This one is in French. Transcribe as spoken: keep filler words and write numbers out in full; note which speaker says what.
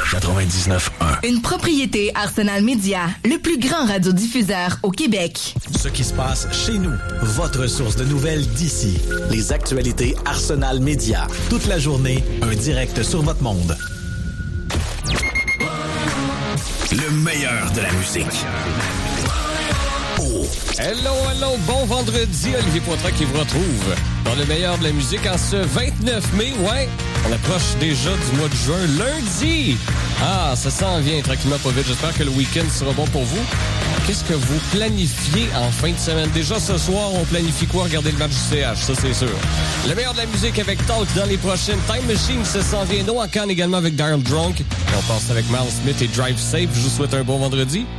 Speaker 1: quatre-vingt-dix-neuf un.
Speaker 2: Une propriété Arsenal Média, le plus grand radiodiffuseur au Québec.
Speaker 1: Ce qui se passe chez nous, votre source de nouvelles d'ici. Les actualités Arsenal Média. Toute la journée, un direct sur votre monde. Le meilleur de la musique. Oh.
Speaker 3: Hello, hello, bon vendredi, Olivier Poitras qui vous retrouve dans le meilleur de la musique en ce vingt-neuf mai. Ouais, on approche déjà du mois de juin, lundi. Ah, ça s'en vient tranquillement pas vite. J'espère que le week-end sera bon pour vous. Qu'est-ce que vous planifiez en fin de semaine? Déjà ce soir, on planifie quoi? Regarder le match du C H, ça c'est sûr. Le meilleur de la musique avec Talk dans les prochaines. Time Machine, ça s'en vient. Noah Khan également avec Daryl Drunk. Et on passe avec Miles Smith et Drive Safe. Je vous souhaite un bon vendredi.